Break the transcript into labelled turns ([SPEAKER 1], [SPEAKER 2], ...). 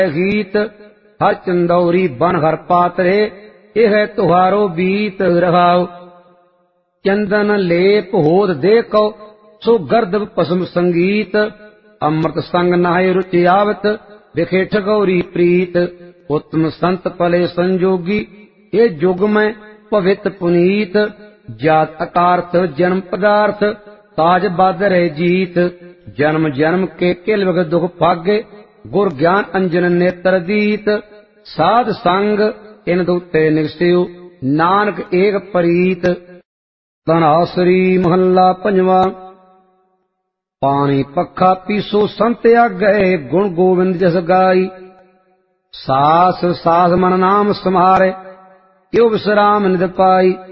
[SPEAKER 1] गीत हर चंदौरी बन हर पातरे यह तुहारो बीत रहाओ। चंदन लेप होद देखो सो गर्दव पसम संगीत अमृत संग नाय रुचि आवत बिखे ठगौरी प्रीत। उत्तम संत पले संजोगी ये जुग में पवित पुनीत जात अकारथ जन्म पदार्थ ताज बादर है जीत। जन्म जन्म के किल वग दुख भागे गुर ज्ञान अंजन नेत्र दीत। साध संग इन दूते निगसियो नानक एक परीत। धनासरी महला पंजवा। पानी पखा पीसो संत आगे गुण गोविंद जस गाई। सास सास मन नाम समारे यो विश्राम निध पाई।